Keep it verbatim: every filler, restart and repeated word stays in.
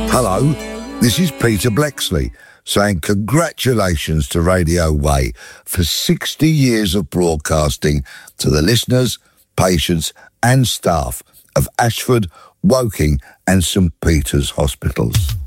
Hello, this is Peter Bleksley saying congratulations to Radio Way for sixty years of broadcasting to the listeners, patients and staff of Ashford, Woking and St Peter's hospitals.